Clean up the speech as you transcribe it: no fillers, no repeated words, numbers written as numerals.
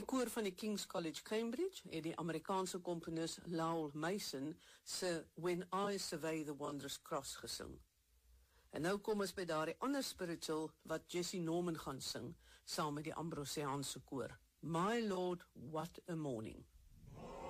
Die koor van die King's College Cambridge het die Amerikaanse komponis Lowell Mason se When I Survey the Wondrous Cross gesing. En nou kom ons by daardie ander spiritual wat Jesse Norman gaan sing, saam met die Ambrosiaanse koor. My Lord, what a morning.